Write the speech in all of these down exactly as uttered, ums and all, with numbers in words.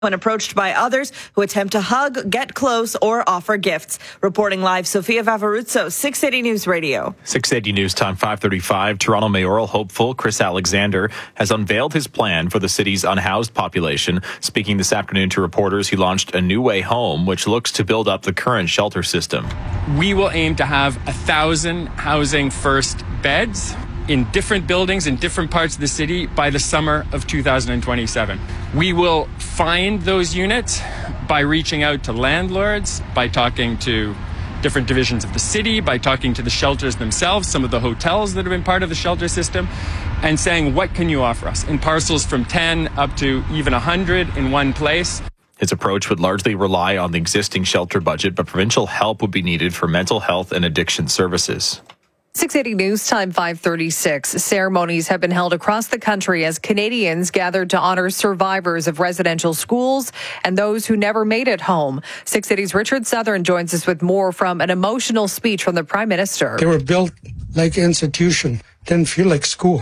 when approached by others who attempt to hug, get close, or offer gifts. Reporting live, Sofia Vavaruzzo, six eighty News Radio. six eighty News Time, five thirty-five. Toronto mayoral hopeful Chris Alexander has unveiled his plan for the city's unhoused population. Speaking this afternoon to reporters, he launched A New Way Home, which looks to build up the current shelter system. We will aim to have a thousand housing first beds in different buildings in different parts of the city by the summer of two thousand twenty-seven. We will find those units by reaching out to landlords, by talking to different divisions of the city, by talking to the shelters themselves, some of the hotels that have been part of the shelter system, and saying, what can you offer us? In parcels from ten up to even one hundred in one place. His approach would largely rely on the existing shelter budget, but provincial help would be needed for mental health and addiction services. six eighty News Time, five thirty-six. Ceremonies have been held across the country as Canadians gathered to honor survivors of residential schools and those who never made it home. six eighty's Richard Southern joins us with more from an emotional speech from the Prime Minister. They were built like an institution, didn't feel like school.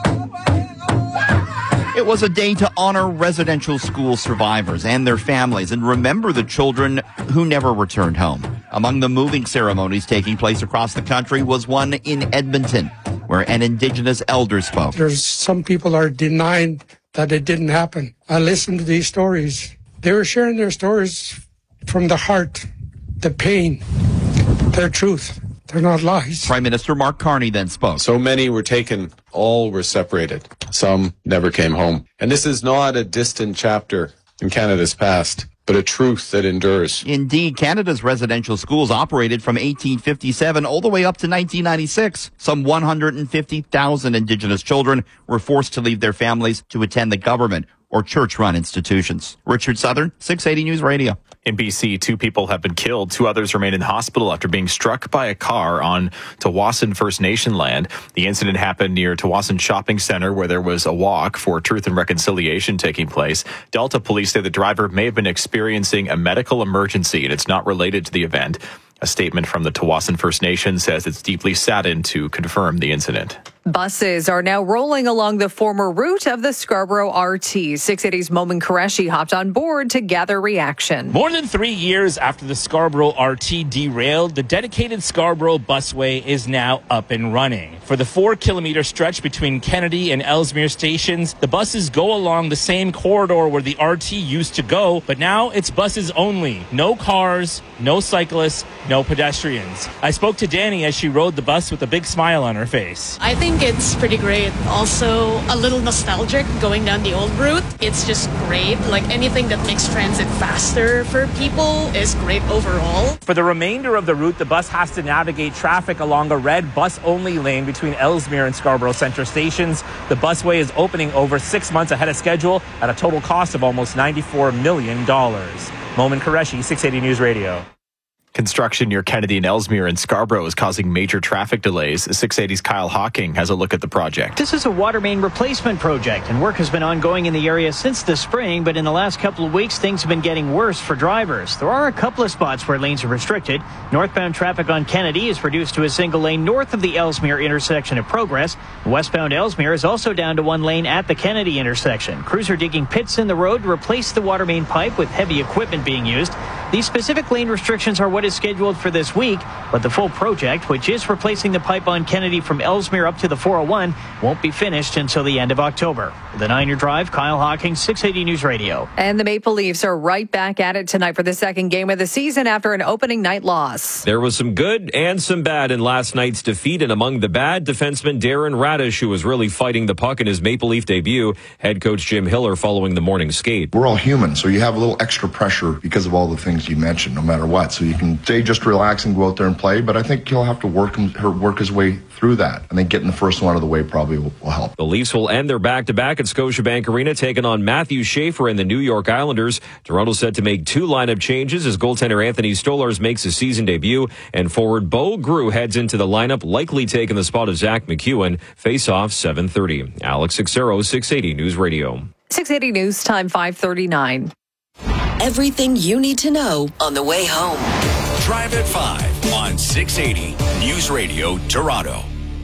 It was a day to honor residential school survivors and their families and remember the children who never returned home. Among the moving ceremonies taking place across the country was one in Edmonton, where an Indigenous elder spoke. There's some people are denying that it didn't happen. I listened to these stories. They were sharing their stories from the heart, the pain, their truth. They're not lies. Prime Minister Mark Carney then spoke. So many were taken, all were separated. Some never came home. And this is not a distant chapter in Canada's past, but a truth that endures. Indeed, Canada's residential schools operated from eighteen fifty-seven all the way up to nineteen ninety-six. Some one hundred fifty thousand Indigenous children were forced to leave their families to attend the government or church-run institutions. Richard Southern, six eighty News Radio. In B C, two people have been killed. Two others remain in hospital after being struck by a car on Tawasin First Nation land. The incident happened near Tawasin Shopping Centre, where there was a walk for truth and reconciliation taking place. Delta police say the driver may have been experiencing a medical emergency, and it's not related to the event. A statement from the Tawasin First Nation says it's deeply saddened to confirm the incident. Buses are now rolling along the former route of the Scarborough R T. six eighty's Momin Qureshi hopped on board to gather reaction. More than three years after the Scarborough R T derailed, the dedicated Scarborough busway is now up and running. For the four-kilometer stretch between Kennedy and Ellesmere stations, the buses go along the same corridor where the R T used to go, but now it's buses only. No cars, no cyclists, no pedestrians. I spoke to Danny as she rode the bus with a big smile on her face. I think it's pretty great. Also, a little nostalgic going down the old route. It's just great. Like anything that makes transit faster for people is great overall. For the remainder of the route, the bus has to navigate traffic along a red bus-only lane between Ellesmere and Scarborough Centre stations. The busway is opening over six months ahead of schedule at a total cost of almost ninety-four million dollars. Momin Qureshi, six eighty News Radio. Construction near Kennedy and Ellesmere and Scarborough is causing major traffic delays. six eighty's Kyle Hawking has a look at the project. This is a water main replacement project, and work has been ongoing in the area since the spring, but in the last couple of weeks, things have been getting worse for drivers. There are a couple of spots where lanes are restricted. Northbound traffic on Kennedy is reduced to a single lane north of the Ellesmere intersection of Progress. Westbound Ellesmere is also down to one lane at the Kennedy intersection. Crews are digging pits in the road to replace the water main pipe with heavy equipment being used. These specific lane restrictions are what is scheduled for this week, but the full project, which is replacing the pipe on Kennedy from Ellesmere up to the four oh one, won't be finished until the end of October. The Niner Drive, Kyle Hawking, six eighty News Radio. And the Maple Leafs are right back at it tonight for the second game of the season after an opening night loss. There was some good and some bad in last night's defeat, and among the bad, defenseman Darren Radish, who was really fighting the puck in his Maple Leaf debut. Head coach Jim Hiller following the morning skate. We're all human, so you have a little extra pressure because of all the things you mentioned, no matter what. So you can say just relax and go out there and play, but I think he'll have to work him, work his way through that. I think getting the first one out of the way probably will, will help. The Leafs will end their back-to-back at Scotiabank Arena, taking on Matthew Schaefer and the New York Islanders. Toronto set to make two lineup changes as goaltender Anthony Stolarz makes his season debut, and forward Bo Grew heads into the lineup, likely taking the spot of Zach McEwen. Face-off seven thirty. Alex Sixero, six eighty News Radio. six eighty News Time, five thirty-nine. Everything you need to know on the way home. Drive at five on six eighty News Radio Toronto.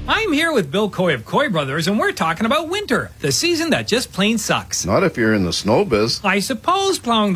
I'm here with Bill Coy of Coy Brothers, and we're talking about winter, the season that just plain sucks. Not if you're in the snow biz. I suppose plowing